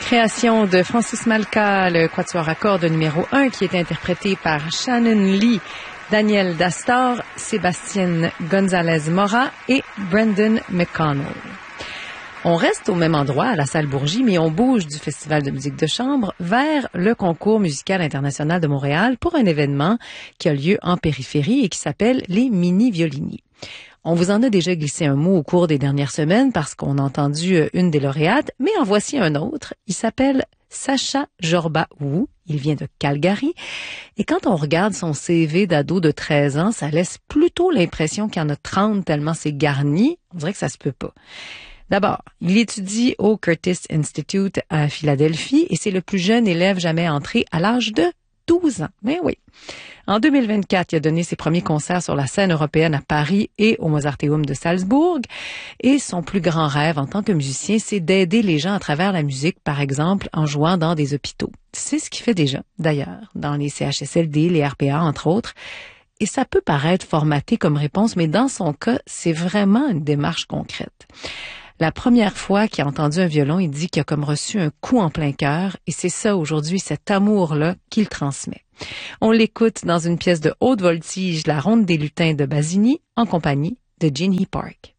Création de Francis Malka, le quatuor à cordes numéro 1 qui est interprété par Shannon Lee, Daniel Dastor, Sébastien González-Mora et Brendan McConnell. On reste au même endroit, à la salle Bourgie, mais on bouge du Festival de musique de chambre vers le Concours musical international de Montréal pour un événement qui a lieu en périphérie et qui s'appelle les Mini-Violini. On vous en a déjà glissé un mot au cours des dernières semaines parce qu'on a entendu une des lauréates, mais en voici un autre. Il s'appelle Sacha Jorba-Wu. Il vient de Calgary. Et quand on regarde son CV d'ado de 13 ans, ça laisse plutôt l'impression qu'il y en a 30 tellement c'est garni. On dirait que ça se peut pas. D'abord, il étudie au Curtis Institute à Philadelphie et c'est le plus jeune élève jamais entré à l'âge de 12 ans. Mais oui. En 2024, il a donné ses premiers concerts sur la scène européenne à Paris et au Mozarteum de Salzbourg. Et son plus grand rêve en tant que musicien, c'est d'aider les gens à travers la musique, par exemple en jouant dans des hôpitaux. C'est ce qu'il fait déjà, d'ailleurs, dans les CHSLD, les RPA, entre autres. Et ça peut paraître formaté comme réponse, mais dans son cas, c'est vraiment une démarche concrète. La première fois qu'il a entendu un violon, il dit qu'il a comme reçu un coup en plein cœur et c'est ça aujourd'hui, cet amour-là qu'il transmet. On l'écoute dans une pièce de haute voltige, La Ronde des lutins de Basini, en compagnie de Jeannie Park.